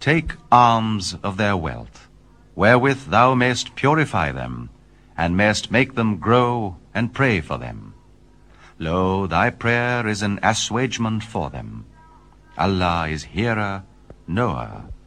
Take alms of their wealth, wherewith thou mayst purify them, and mayst make them grow, and pray for them. Lo, thy prayer is an assuagement for them. Allah is hearer, knower,